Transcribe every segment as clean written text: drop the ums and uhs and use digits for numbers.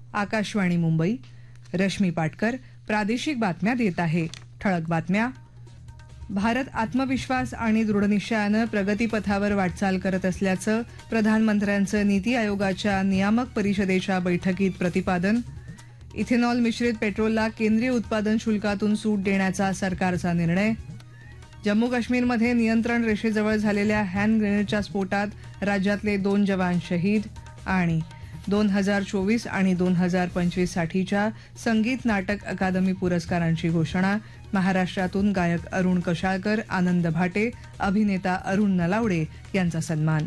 आकाशवाणी मुंबई. रश्मी पाटकर प्रादेशिक बातम्या देत आहे. ठळक बातम्या. भारत आत्मविश्वास आणि दृढनिश्चयानं प्रगतीपथावर वाटचाल करत असल्याचं प्रधानमंत्र्यांचं नीती आयोगाच्या नियामक परिषदेच्या बैठकीत प्रतिपादन. इथेनॉल मिश्रित पेट्रोलला केंद्रीय उत्पादन शुल्कातून सूट देण्याचा सरकारचा निर्णय. जम्मू काश्मीरमध्ये नियंत्रण रेषेजवळ झालेल्या हँड ग्रेनेडच्या स्फोटात राज्यातले 2 जवान शहीद. आणि 2024 आणि 2025 साठीच्या संगीत नाटक अकादमी पुरस्कारांची घोषणा. महाराष्ट्रातून गायक अरुण कशाळकर, आनंद भाटे, अभिनेता अरुण नलावडे यांचा सन्मान.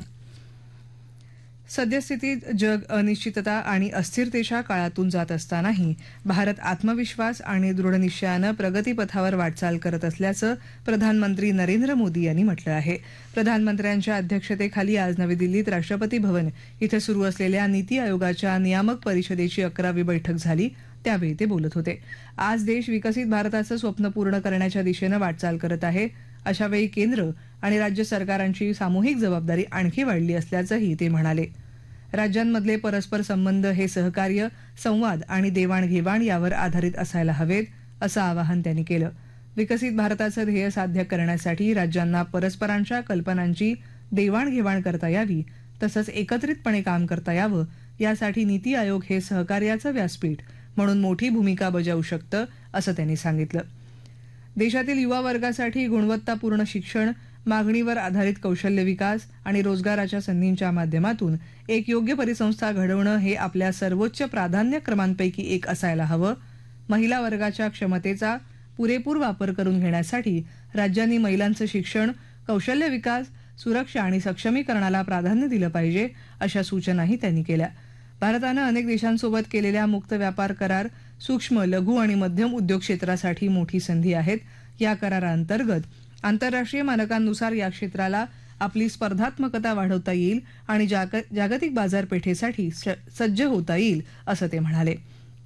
सद्यस्थितीत जग अनिश्चितता आणि अस्थिरतेच्या काळातून जात असतानाही भारत आत्मविश्वास आणि दृढनिश्चयानं प्रगतीपथावर वाटचाल करत असल्याचं प्रधानमंत्री नरेंद्र मोदी यांनी म्हटलं आहे. प्रधानमंत्र्यांच्या अध्यक्षतेखाली आज नवी दिल्लीत राष्ट्रपती भवन इथं सुरू असलेल्या नीती आयोगाच्या नियामक परिषदेची 11वी बैठक झाली. त्यावेळी ते बोलत होते. आज देश विकसित भारताचं स्वप्न पूर्ण करण्याच्या दिशेनं वाटचाल करत आहे. अशावेळी केंद्र आणि राज्य सरकारांची सामूहिक जबाबदारी आणखी वाढली असल्याचंही ते म्हणाले. राज्यांमधले परस्पर संबंध हे सहकार्य, संवाद आणि देवाणघेवाण यावर आधारित असायला हवेत, असं आवाहन त्यांनी केलं. विकसित भारताचं ध्येय साध्य करण्यासाठी राज्यांना परस्परांच्या कल्पनांची देवाणघेवाण करता यावी, तसंच एकत्रितपणे काम करता यावं, यासाठी नीती आयोग हे सहकार्याचं व्यासपीठ म्हणून मोठी भूमिका बजावू शकतं, असं त्यांनी सांगितलं. देशातील युवा वर्गासाठी गुणवत्तापूर्ण शिक्षण, मागणीवर आधारित कौशल्य विकास आणि रोजगाराच्या संधींच्या माध्यमातून एक योग्य परिसंस्था घडवणं हे आपल्या सर्वोच्च प्राधान्यक्रमांपैकी एक असायला हवं. महिला वर्गाच्या क्षमतेचा पुरेपूर वापर करून घेण्यासाठी राज्यांनी महिलांचं शिक्षण, कौशल्य विकास, सुरक्षा आणि सक्षमीकरणाला प्राधान्य दिलं पाहिजे, अशा सूचनाही त्यांनी केल्या. भारतानं अनेक देशांसोबत केलेल्या मुक्त व्यापार करार सूक्ष्म, लघु आणि मध्यम उद्योग क्षेत्रासाठी मोठी संधी आहेत. या कराराअंतर्गत आंतरराष्ट्रीय मानकांनुसार या क्षेत्राला आपली स्पर्धात्मकता वाढवता येईल आणि जागतिक बाजारपेठेसाठी सज्ज होता येईल, असं ते म्हणाले.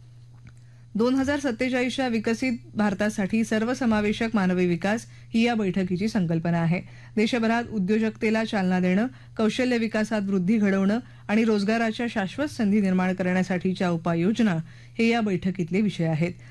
2047च्या विकसित भारतासाठी सर्वसमावेशक मानवी विकास ही या बैठकीची संकल्पना आहे. देशभरात उद्योजकतेला चालना देणं, कौशल्य विकासात वृद्धी घडवणं आणि रोजगाराच्या शाश्वत संधी निर्माण करण्यासाठीच्या उपाययोजना हे या बैठकीतले विषय आहेत.